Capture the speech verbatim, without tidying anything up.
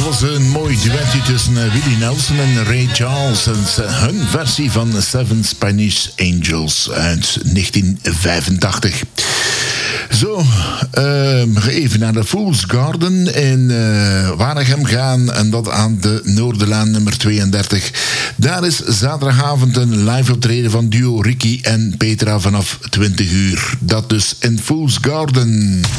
was een mooi duetje tussen Willie Nelson en Ray Charles. En hun versie van Seven Spanish Angels uit negentien vijfentachtig. Zo, uh, even naar de Fool's Garden in uh, Waregem gaan. En dat aan de Noorderlaan nummer tweeëndertig. Daar is zaterdagavond een live optreden van duo Ricky en Petra vanaf twintig uur. Dat dus in Fool's Garden.